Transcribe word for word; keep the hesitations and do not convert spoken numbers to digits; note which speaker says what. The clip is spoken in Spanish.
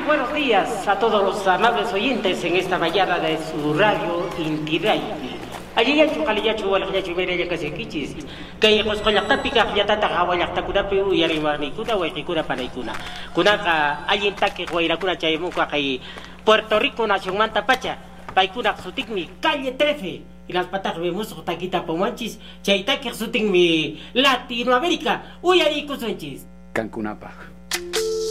Speaker 1: buenos días a todos los amables oyentes en esta mañana de su radio Inti Radio. Allí ya chukali ya chuwal ya chumere ya kasi kichis. Kaya kos kolak tapi ka ya tata kawalak takuda pe u yari mani kuda wa kikuna panay kuna. Kuna ka allin take guaira kuna chay mo ka kay Puerto Rico nación manta pacha. Pai kuna sutik mi calle trece. Y las patas vemos taquita pomanchis. Chay take sutik mi Latinoamérica. Uy ahí kusunchis.
Speaker 2: Cancunapa.